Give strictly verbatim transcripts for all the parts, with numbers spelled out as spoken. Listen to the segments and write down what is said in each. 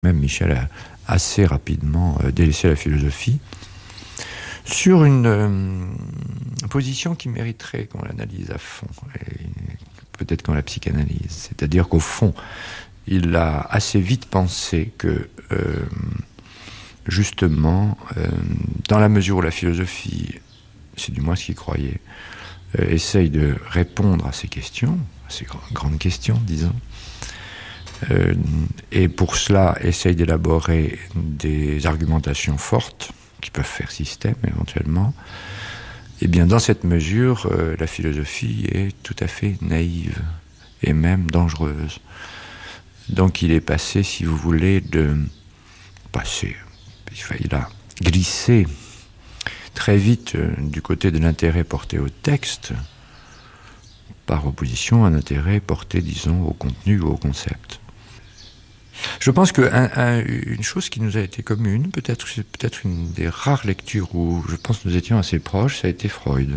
Même Michel a assez rapidement euh, délaissé la philosophie sur une euh, position qui mériterait qu'on l'analyse à fond, et peut-être qu'on la psychanalyse. C'est-à-dire qu'au fond, il a assez vite pensé que, euh, justement, euh, dans la mesure où la philosophie, c'est du moins ce qu'il croyait, euh, essaye de répondre à ces questions, à ces gr- grandes questions, disons, euh, et pour cela essaye d'élaborer des argumentations fortes qui peuvent faire système éventuellement, et bien dans cette mesure, euh, la philosophie est tout à fait naïve et même dangereuse. Donc il est passé, si vous voulez, de passer, il a glissé très vite euh, du côté de l'intérêt porté au texte, par opposition à un intérêt porté, disons, au contenu ou au concept. Je pense qu'une chose qui nous a été commune, peut-être c'est peut-être une des rares lectures où je pense que nous étions assez proches, ça a été Freud.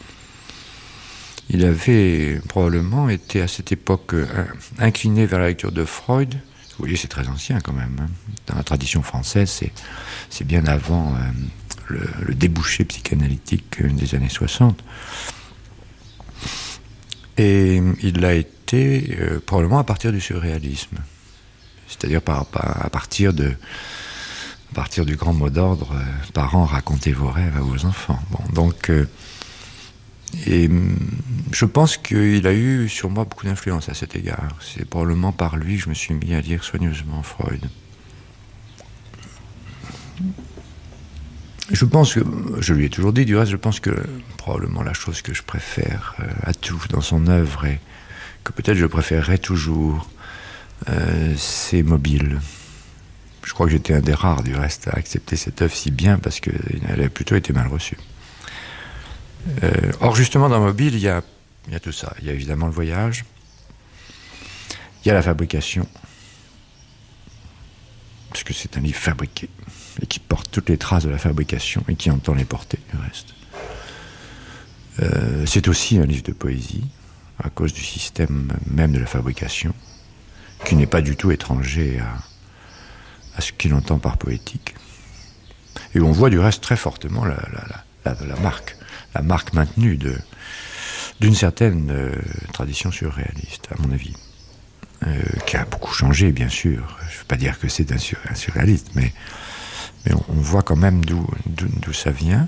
Il avait probablement été à cette époque incliné vers la lecture de Freud. Vous voyez, c'est très ancien quand même. Hein. Dans la tradition française, c'est, c'est bien avant euh, le, le débouché psychanalytique des années soixante. Et il l'a été euh, probablement à partir du surréalisme. C'est-à-dire par, par, à, partir de, à partir du grand mot d'ordre euh, « Parents, racontez vos rêves à vos enfants ». Bon, donc, euh, et je pense qu'il a eu sur moi beaucoup d'influence à cet égard. C'est probablement par lui que je me suis mis à lire soigneusement Freud. Je pense que, je lui ai toujours dit du reste, je pense que probablement la chose que je préfère euh, à tout dans son œuvre et que peut-être je préférerais toujours, Euh, c'est Mobile. Je crois que j'étais un des rares du reste à accepter cette œuvre si bien parce qu'elle a plutôt été mal reçue. Euh, or justement dans Mobile il y a, il y a tout ça. Il y a évidemment le voyage, il y a la fabrication, parce que c'est un livre fabriqué et qui porte toutes les traces de la fabrication et qui entend les porter du reste. Euh, c'est aussi un livre de poésie à cause du système même de la fabrication, qui n'est pas du tout étranger à, à ce qu'il entend par poétique. Et on voit du reste très fortement la, la, la, la, la marque, la marque maintenue de, d'une certaine euh, tradition surréaliste, à mon avis, euh, qui a beaucoup changé, bien sûr. Je ne veux pas dire que c'est un, sur, un surréaliste, mais, mais on, on voit quand même d'où, d'où, d'où ça vient.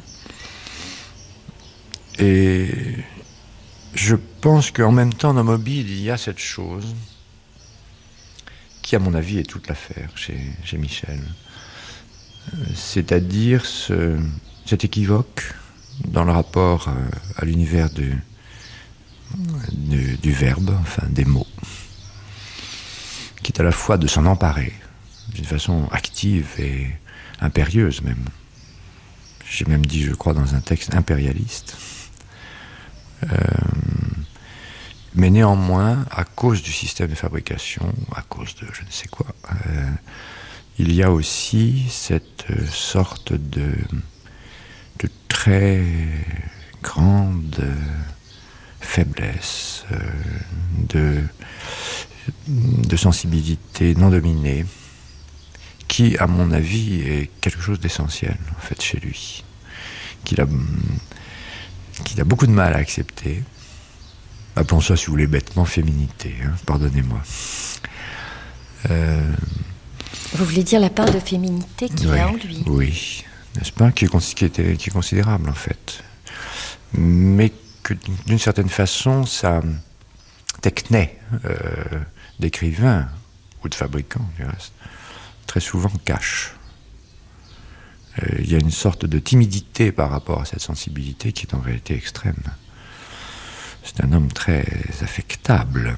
Et je pense qu'en même temps, dans Mobile, il y a cette chose qui, à mon avis, est toute l'affaire chez, chez Michel. C'est-à-dire ce, cet équivoque dans le rapport à l'univers du, du, du verbe, enfin des mots, qui est à la fois de s'en emparer d'une façon active et impérieuse même. J'ai même dit, je crois, dans un texte impérialiste. Euh, mais néanmoins, à cause du système de fabrication, à cause de je ne sais quoi, euh, il y a aussi cette sorte de, de très grande faiblesse, euh, de, de sensibilité non dominée, qui, à mon avis, est quelque chose d'essentiel, en fait, chez lui, qu'il a, qu'il a beaucoup de mal à accepter. Appelons ça, si vous voulez, bêtement, féminité, hein, pardonnez-moi. Euh, Vous voulez dire la part de féminité qu'il oui, a en lui. Oui, n'est-ce pas, qui est, qui, est, qui est considérable, en fait. Mais que, d'une certaine façon, sa techné euh, d'écrivain, ou de fabricant, du reste, très souvent cache. Euh, il y a une sorte de timidité par rapport à cette sensibilité qui est en réalité extrême. C'est un homme très affectable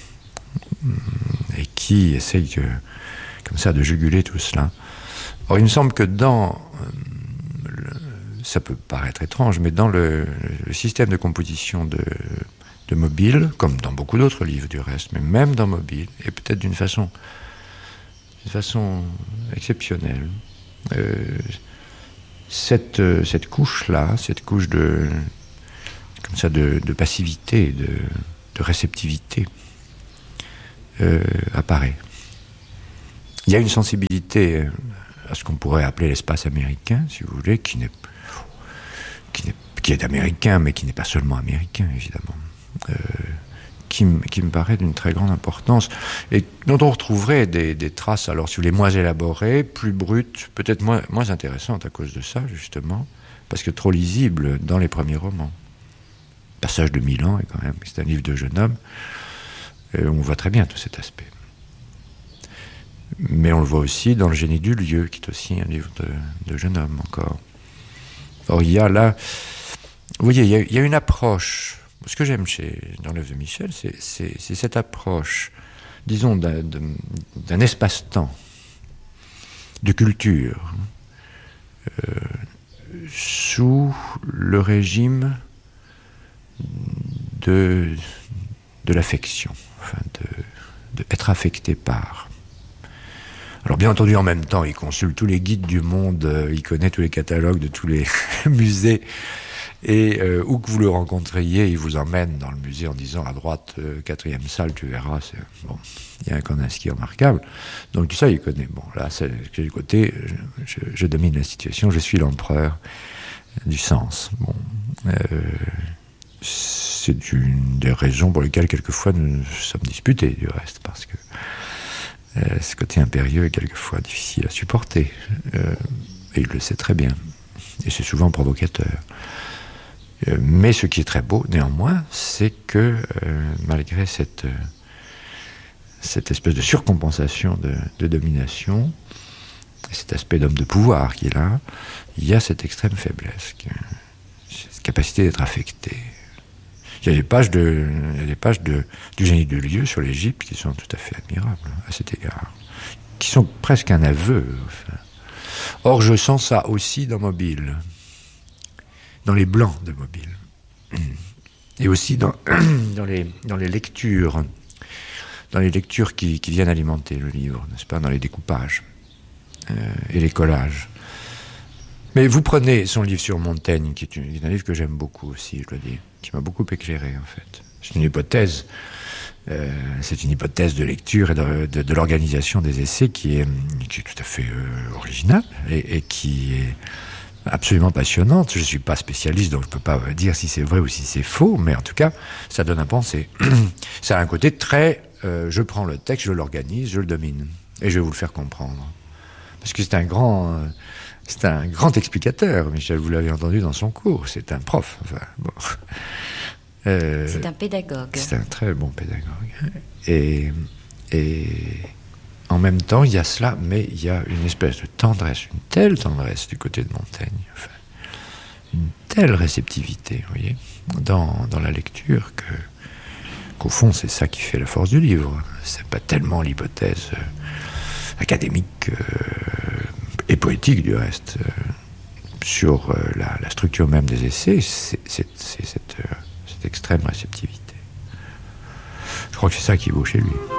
et qui essaye que, comme ça de juguler tout cela. Or, il me semble que dans, euh, le, ça peut paraître étrange, mais dans le, le système de composition de, de Mobile, comme dans beaucoup d'autres livres du reste, mais même dans Mobile, et peut-être d'une façon, d'une façon exceptionnelle, euh, cette, cette couche-là, cette couche de... comme ça, de, de passivité, de, de réceptivité, euh, apparaît. il y a une sensibilité à ce qu'on pourrait appeler l'espace américain, si vous voulez, qui n'est, qui n'est, qui est américain, mais qui n'est pas seulement américain, évidemment, euh, qui, qui me paraît d'une très grande importance, et dont on retrouverait des, des traces, alors si vous voulez, moins élaborées, plus brutes, peut-être moins, moins intéressantes à cause de ça, justement, parce que trop lisibles dans les premiers romans. Passage de Milan, est quand même, c'est un livre de jeune homme, et on voit très bien tout cet aspect. Mais on le voit aussi dans Le génie du lieu, qui est aussi un livre de, de jeune homme encore. Or, il y a là, vous voyez, il y a, il y a une approche. Ce que j'aime chez, dans l'œuvre de Michel, c'est, c'est, c'est cette approche, disons, d'un, d'un espace-temps, de culture, euh, sous le régime de, de l'affection, enfin, de, de être affecté par. Alors bien entendu, en même temps, il consulte tous les guides du monde, euh, il connaît tous les catalogues de tous les musées, et euh, où que vous le rencontriez, il vous emmène dans le musée en disant à droite, euh, quatrième salle, tu verras, c'est, bon, il y a un Kandinsky remarquable. Donc tout ça, il connaît. Bon, là, c'est du côté, je, je, je domine la situation, je suis l'empereur du sens. Bon, euh, c'est une des raisons pour lesquelles quelquefois nous sommes disputés, du reste, parce que Euh, ce côté impérieux est quelquefois difficile à supporter. Euh, et il le sait très bien. Et c'est souvent provocateur. Euh, mais ce qui est très beau, néanmoins, c'est que, euh, malgré cette, euh, cette espèce de surcompensation de, de domination, cet aspect d'homme de pouvoir qu'il a, il y a cette extrême faiblesse, cette capacité d'être affecté. Il y a des pages, de, il y a des pages de, du génie du lieu sur l'Égypte qui sont tout à fait admirables à cet égard, qui sont presque un aveu. Enfin. Or, je sens ça aussi dans Mobile, dans les blancs de Mobile, et aussi dans, dans, les, dans les lectures, dans les lectures qui, qui viennent alimenter le livre, n'est-ce pas, dans les découpages euh, et les collages. Mais vous prenez son livre sur Montaigne, qui est, une, qui est un livre que j'aime beaucoup aussi, je le dis, qui m'a beaucoup éclairé, en fait. C'est une hypothèse, euh, c'est une hypothèse de lecture et de, de, de l'organisation des essais qui est, qui est tout à fait euh, originale et, et qui est absolument passionnante. Je ne suis pas spécialiste, donc je ne peux pas dire si c'est vrai ou si c'est faux, mais en tout cas, ça donne à penser. Ça a un côté très... Euh, je prends le texte, je l'organise, je le domine, et je vais vous le faire comprendre. Parce que c'est un grand... Euh, C'est un grand explicateur, Michel, vous l'avez entendu dans son cours, c'est un prof. Enfin, bon. euh, c'est un pédagogue. C'est un très bon pédagogue. Et, et en même temps, il y a cela, mais il y a une espèce de tendresse, une telle tendresse du côté de Montaigne, enfin, une telle réceptivité, vous voyez, dans, dans la lecture, que, qu'au fond, c'est ça qui fait la force du livre. C'est pas tellement l'hypothèse euh, académique... Euh, et poétique du reste, euh, sur euh, la, la structure même des essais, c'est, c'est, c'est cette, euh, cette extrême réceptivité. Je crois que c'est ça qui vaut chez lui.